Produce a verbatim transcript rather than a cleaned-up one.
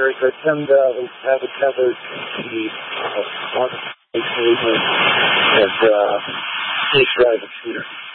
very good. And uh, we have it covered the uh, and uh, safe driving shooter.